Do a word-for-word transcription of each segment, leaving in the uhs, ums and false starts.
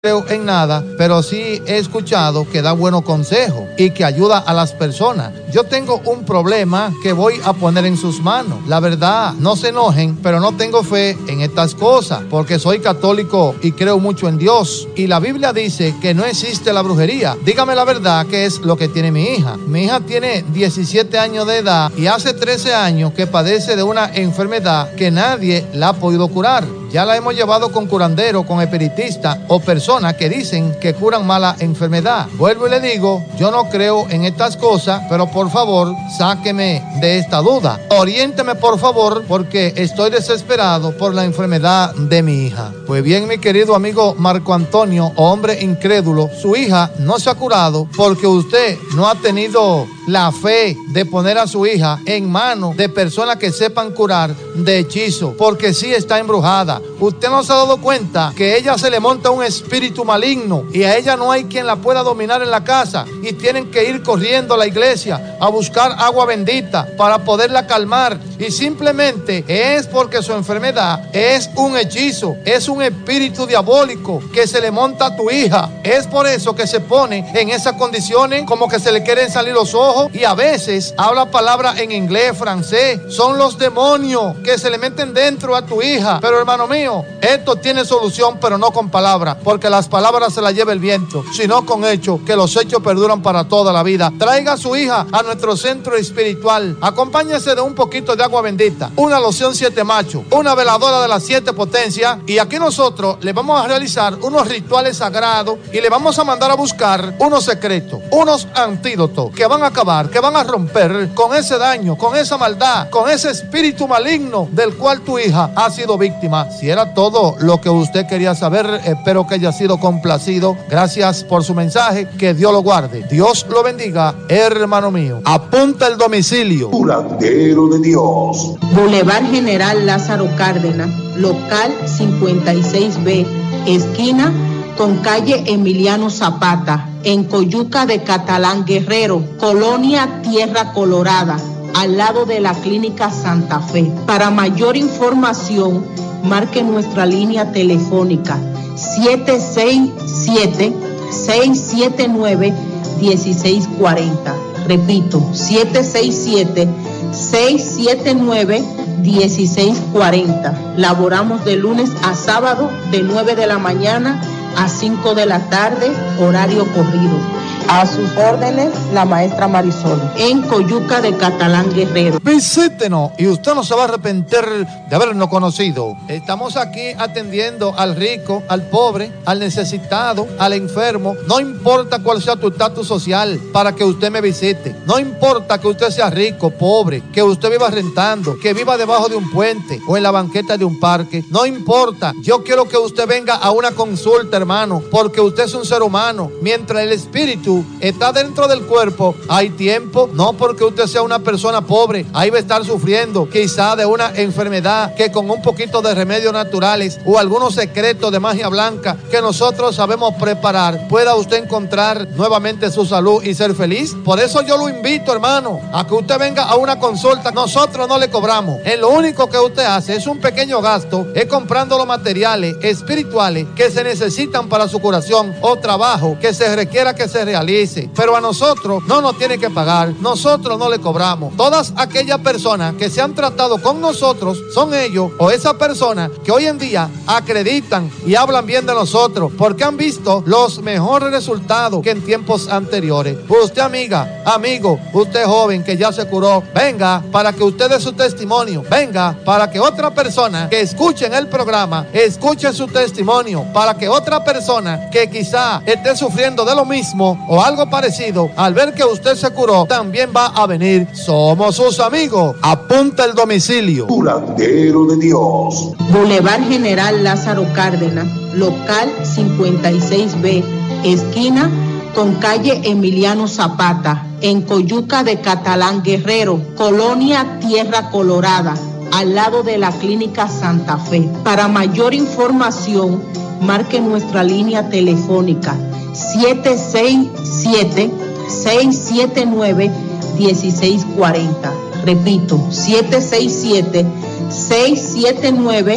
creo en nada, pero sí he escuchado que da buenos consejos y que ayuda a las personas. Yo tengo un problema que voy a poner en sus manos. La verdad, no se enojen, pero no tengo fe en estas cosas, porque soy católico y creo mucho en Dios. Y la Biblia dice que no existe la brujería. Dígame la verdad, ¿qué es lo que tiene mi hija? Mi hija tiene diecisiete años de edad y hace trece años que padece de una enfermedad que nadie la ha podido curar. Ya la hemos llevado con curandero, con espiritista o personas que dicen que curan mala enfermedad. Vuelvo y le digo, yo no creo en estas cosas, pero por favor, sáqueme de esta duda. Oriénteme por favor, porque estoy desesperado por la enfermedad de mi hija. Pues bien, mi querido amigo Marco Antonio, hombre incrédulo, su hija no se ha curado porque usted no ha tenido la fe de poner a su hija en manos de personas que sepan curar de hechizo, porque sí está embrujada. Usted no se ha dado cuenta que ella se le monta un espíritu maligno y a ella no hay quien la pueda dominar en la casa y tienen que ir corriendo a la iglesia a buscar agua bendita para poderla calmar, y simplemente es porque su enfermedad es un hechizo, es un espíritu diabólico que se le monta a tu hija. Es por eso que se pone en esas condiciones, como que se le quieren salir los ojos, y a veces habla palabras en inglés, francés. Son los demonios que se le meten dentro a tu hija. Pero hermano mío, esto tiene solución, pero no con palabras, porque las palabras se las lleva el viento, sino con hechos, que los hechos perduran para toda la vida. Traiga a su hija a nuestro centro espiritual, acompáñese de un poquito de agua bendita, una loción siete machos, una veladora de las siete potencias, y aquí nosotros le vamos a realizar unos rituales sagrados y le vamos a mandar a buscar unos secretos, unos antídotos que van a acabar, que van a romper con ese daño, con esa maldad, con ese espíritu maligno del cual tu hija ha sido víctima. Si era todo lo que usted quería saber, espero que haya sido complacido. Gracias por su mensaje, que Dios lo guarde. Dios lo bendiga, hermano mío. Apunta el domicilio. Curandero de Dios. Boulevard General Lázaro Cárdenas, local cincuenta y seis B, esquina con calle Emiliano Zapata, en Coyuca de Catalán Guerrero, Colonia Tierra Colorada, al lado de la Clínica Santa Fe. Para mayor información, marque nuestra línea telefónica siete seis siete, seis siete nueve, uno seis cuatro cero. Repito, siete seis siete, seis siete nueve, uno seis cuatro cero. Laboramos de lunes a sábado de nueve de la mañana a cinco de la tarde, horario corrido. A sus órdenes, la maestra Marisol, en Coyuca de Catalán Guerrero. Visítenos y usted no se va a arrepentir de habernos conocido. Estamos aquí atendiendo al rico, al pobre, al necesitado, al enfermo. No importa cuál sea tu estatus social para que usted me visite. No importa que usted sea rico, pobre, que usted viva rentando, que viva debajo de un puente o en la banqueta de un parque. No importa. Yo quiero que usted venga a una consulta, hermano, porque usted es un ser humano. Mientras el espíritu está dentro del cuerpo, hay tiempo. No porque usted sea una persona pobre, ahí va a estar sufriendo quizá de una enfermedad que con un poquito de remedios naturales o algunos secretos de magia blanca que nosotros sabemos preparar, pueda usted encontrar nuevamente su salud y ser feliz. Por eso yo lo invito, hermano, a que usted venga a una consulta. Nosotros no le cobramos. En lo único que usted hace es un pequeño gasto, es comprando los materiales espirituales que se necesitan para su curación o trabajo que se requiera que se realice. Pero a nosotros no nos tiene que pagar, nosotros no le cobramos. Todas aquellas personas que se han tratado con nosotros son ellos o esas personas que hoy en día acreditan y hablan bien de nosotros porque han visto los mejores resultados que en tiempos anteriores. Usted, amiga, amigo, usted joven que ya se curó, venga para que usted dé su testimonio, venga para que otra persona que escuche en el programa escuche su testimonio, para que otra persona que quizá esté sufriendo de lo mismo o algo parecido, al ver que usted se curó, también va a venir. Somos sus amigos. Apunta el domicilio. Curandero de Dios. Boulevard General Lázaro Cárdenas, local cincuenta y seis B, esquina con calle Emiliano Zapata, en Coyuca de Catalán Guerrero, Colonia Tierra Colorada, al lado de la Clínica Santa Fe. Para mayor información, marque nuestra línea telefónica siete seis siete, seis siete nueve, uno seis cuatro cero. Repito, siete seis siete, seis siete nueve,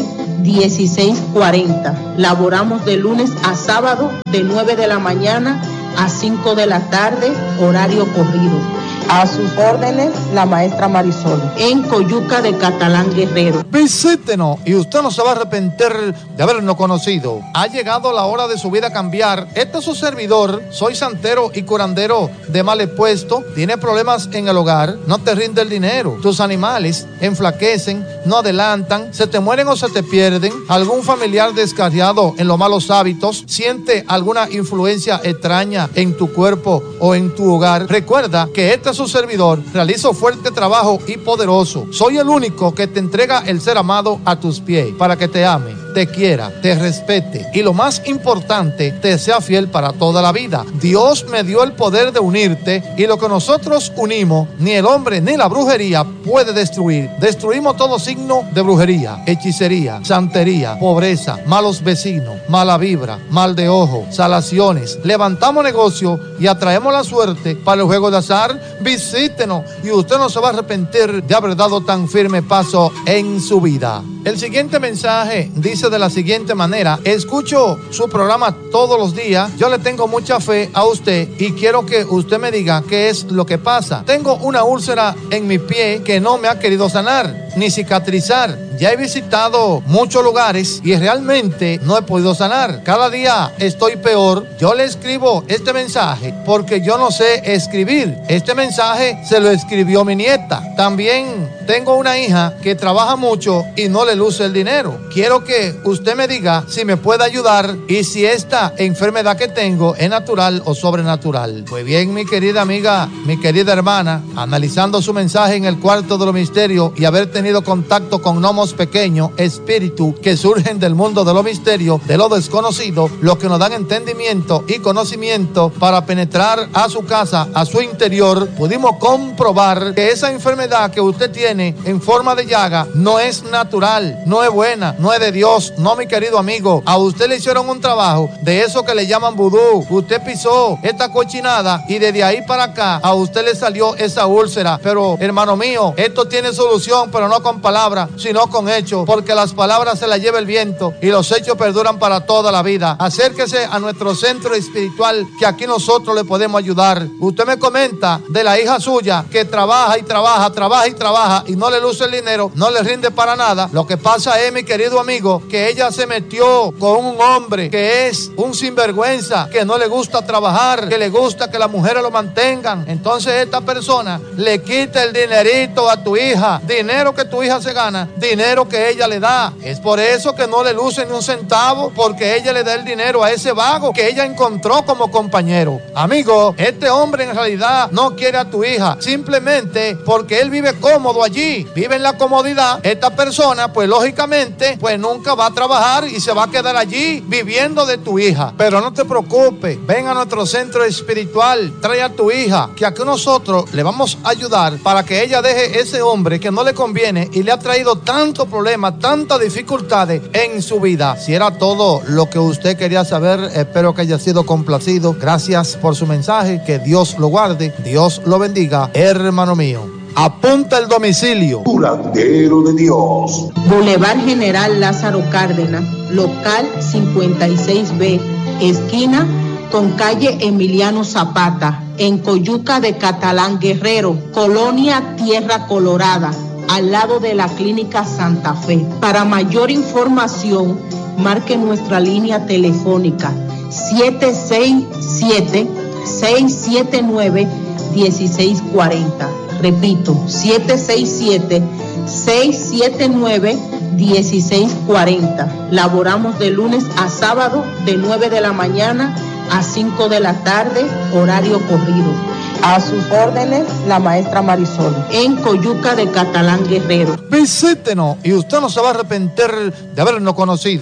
dieciséis cuarenta. Laboramos de lunes a sábado de nueve de la mañana a cinco de la tarde, horario corrido. A sus órdenes, la maestra Marisol, en Coyuca de Catalán Guerrero. Visítenos y usted no se va a arrepentir de habernos conocido. Ha llegado la hora de su vida cambiar. Este es su servidor. Soy santero y curandero de mal puesto. Tiene problemas en el hogar. No te rinde el dinero. Tus animales enflaquecen, no adelantan, se te mueren o se te pierden. Algún familiar descarriado en los malos hábitos. Siente alguna influencia extraña en tu cuerpo o en tu hogar. Recuerda que este su servidor realizo fuerte trabajo y poderoso. Soy el único que te entrega el ser amado a tus pies para que te ame, te quiera, te respete y lo más importante, te sea fiel para toda la vida. Dios me dio el poder de unirte y lo que nosotros unimos, ni el hombre ni la brujería puede destruir. Destruimos todo signo de brujería, hechicería, santería, pobreza, malos vecinos, mala vibra, mal de ojo, salaciones. Levantamos negocio y atraemos la suerte para el juego de azar. Visítenos y usted no se va a arrepentir de haber dado tan firme paso en su vida. El siguiente mensaje dice de la siguiente manera: escucho su programa todos los días, yo le tengo mucha fe a usted y quiero que usted me diga qué es lo que pasa. Tengo una úlcera en mi pie que no me ha querido sanar ni cicatrizar. Ya he visitado muchos lugares y realmente no he podido sanar. Cada día estoy peor. Yo le escribo este mensaje porque yo no sé escribir. Este mensaje se lo escribió mi nieta. También tengo una hija que trabaja mucho y no le luce el dinero. Quiero que usted me diga si me puede ayudar y si esta enfermedad que tengo es natural o sobrenatural. Pues bien, mi querida amiga, mi querida hermana, analizando su mensaje en el cuarto de los misterios y haber tenido contacto con gnomos pequeños, espíritus que surgen del mundo de los misterios, de lo desconocido, los que nos dan entendimiento y conocimiento para penetrar a su casa, a su interior, pudimos comprobar que esa enfermedad que usted tiene en forma de llaga no es natural, no es buena, no es de Dios. No, mi querido amigo, a usted le hicieron un trabajo de eso que le llaman vudú. Usted pisó esta cochinada y desde ahí para acá a usted le salió esa úlcera. Pero, hermano mío, esto tiene solución, pero no con palabras, sino con hechos, porque las palabras se las lleva el viento y los hechos perduran para toda la vida. Acérquese a nuestro centro espiritual, que aquí nosotros le podemos ayudar. Usted me comenta de la hija suya que trabaja y trabaja, trabaja y trabaja y no le luce el dinero, no le rinde para nada. Lo que pasa es, mi querido amigo, que ella se metió con un hombre que es un sinvergüenza, que no le gusta trabajar, que le gusta que las mujeres lo mantengan. Entonces esta persona le quita el dinerito a tu hija, dinero que tu hija se gana, dinero que ella le da. Es por eso que no le luce ni un centavo, porque ella le da el dinero a ese vago que ella encontró como compañero. Amigo, este hombre en realidad no quiere a tu hija, simplemente porque él vive cómodo allí, vive en la comodidad. Esta persona, pues lógicamente, pues nunca va a trabajar y se va a quedar allí viviendo de tu hija. Pero no te preocupes, ven a nuestro centro espiritual, trae a tu hija, que aquí nosotros le vamos a ayudar para que ella deje ese hombre que no le conviene y le ha traído tantos problemas, tantas dificultades en su vida. Si era todo lo que usted quería saber, espero que haya sido complacido. Gracias por su mensaje, que Dios lo guarde, Dios lo bendiga, hermano mío. Apunta el domicilio. Curandero de Dios. Boulevard General Lázaro Cárdenas, local cincuenta y seis B, esquina con calle Emiliano Zapata, en Coyuca de Catalán Guerrero, Colonia Tierra Colorada, al lado de la Clínica Santa Fe. Para mayor información, marque nuestra línea telefónica siete seis siete, seis siete nueve, uno seis cuatro cero. Repito, siete seis siete, seis siete nueve, uno seis cuatro cero. Laboramos de lunes a sábado de nueve de la mañana a cinco de la tarde, horario corrido. A sus órdenes, la maestra Marisol, en Coyuca de Catalán Guerrero. Visítenos y usted no se va a arrepentir de habernos conocido.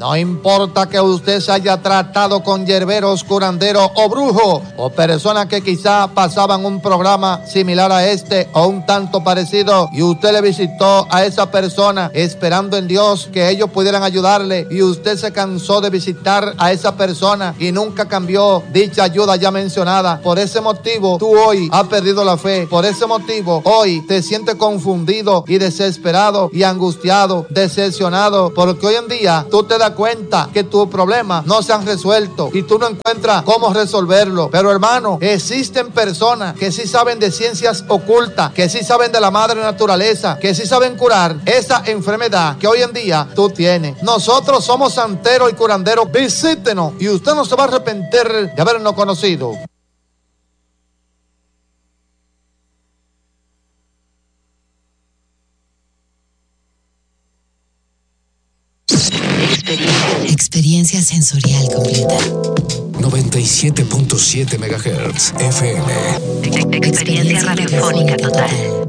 No importa que usted se haya tratado con yerberos, curanderos o brujos, o personas que quizá pasaban un programa similar a este o un tanto parecido, y usted le visitó a esa persona esperando en Dios que ellos pudieran ayudarle, y usted se cansó de visitar a esa persona y nunca cambió dicha ayuda ya mencionada. Por ese motivo, tú hoy has perdido la fe. Por ese motivo, hoy te sientes confundido y desesperado y angustiado, decepcionado, porque hoy en día tú te das cuenta que tus problemas no se han resuelto y tú no encuentras cómo resolverlo. Pero hermano, existen personas que sí saben de ciencias ocultas, que sí saben de la madre naturaleza, que sí saben curar esa enfermedad que hoy en día tú tienes. Nosotros somos santeros y curanderos. Visítenos y usted no se va a arrepentir de habernos conocido. Experiencia sensorial completa. noventa y siete punto siete megahertz F M. Experiencia radiofónica total.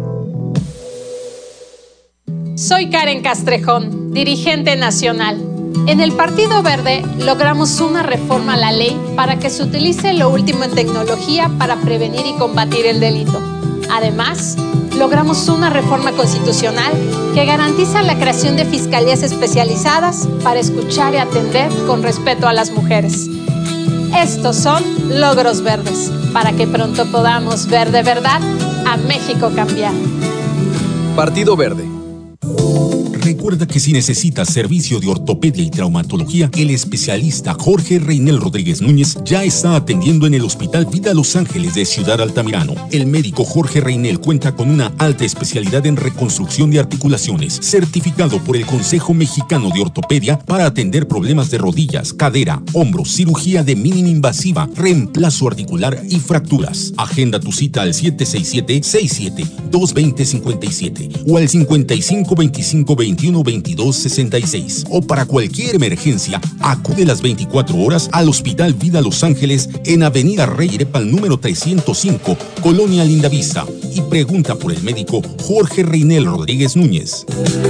Soy Karen Castrejón, dirigente nacional. En el Partido Verde logramos una reforma a la ley para que se utilice lo último en tecnología para prevenir y combatir el delito. Además, logramos una reforma constitucional que garantiza la creación de fiscalías especializadas para escuchar y atender con respeto a las mujeres. Estos son logros verdes, para que pronto podamos ver de verdad a México cambiar. Partido Verde. Recuerda que si necesitas servicio de ortopedia y traumatología, el especialista Jorge Reinel Rodríguez Núñez ya está atendiendo en el Hospital Vida Los Ángeles de Ciudad Altamirano. El médico Jorge Reinel cuenta con una alta especialidad en reconstrucción de articulaciones, certificado por el Consejo Mexicano de Ortopedia para atender problemas de rodillas, cadera, hombros, cirugía de mínima invasiva, reemplazo articular y fracturas. Agenda tu cita al siete seis siete, seis siete dos dos cero cinco siete o al cincuenta y cinco veinticinco veintiuno veintidós sesenta y seis, o para cualquier emergencia acude las veinticuatro horas al Hospital Vida Los Ángeles en Avenida Rey Irepal número trescientos cinco, Colonia Lindavista, y pregunta por el médico Jorge Reinel Rodríguez Núñez.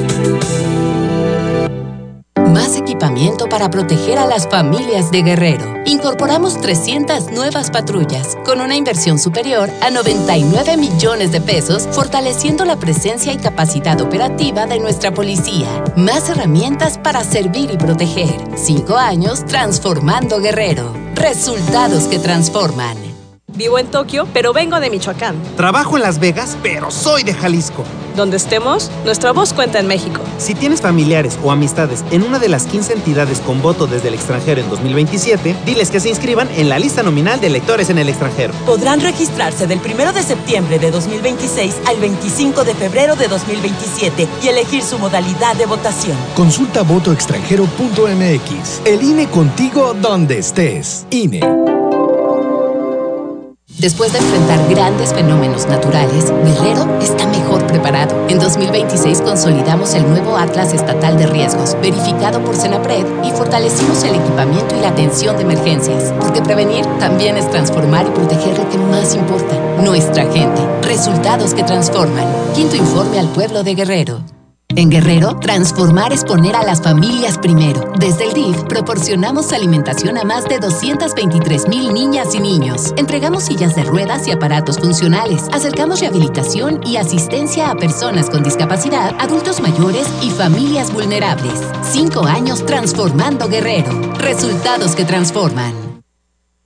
Más equipamiento para proteger a las familias de Guerrero. Incorporamos trescientas nuevas patrullas con una inversión superior a noventa y nueve millones de pesos, fortaleciendo la presencia y capacidad operativa de nuestra policía. Más herramientas para servir y proteger. Cinco años transformando Guerrero. Resultados que transforman. Vivo en Tokio, pero vengo de Michoacán. Trabajo en Las Vegas, pero soy de Jalisco. Donde estemos, nuestra voz cuenta en México. Si tienes familiares o amistades en una de las quince entidades con voto desde el extranjero en dos mil veintisiete, diles que se inscriban en la lista nominal de electores en el extranjero. Podrán registrarse del primero de septiembre de dos mil veintiséis al veinticinco de febrero de dos mil veintisiete y elegir su modalidad de votación. Consulta voto extranjero punto m x. El I N E contigo donde estés. I N E. Después de enfrentar grandes fenómenos naturales, Guerrero está mejor preparado. En dos mil veintiséis consolidamos el nuevo Atlas Estatal de Riesgos, verificado por Senapred, y fortalecimos el equipamiento y la atención de emergencias. Porque prevenir también es transformar y proteger lo que más importa, nuestra gente. Resultados que transforman. Quinto informe al pueblo de Guerrero. En Guerrero, transformar es poner a las familias primero. Desde el D I F, proporcionamos alimentación a más de doscientas veintitrés mil niñas y niños. Entregamos sillas de ruedas y aparatos funcionales. Acercamos rehabilitación y asistencia a personas con discapacidad, adultos mayores y familias vulnerables. Cinco años transformando Guerrero. Resultados que transforman.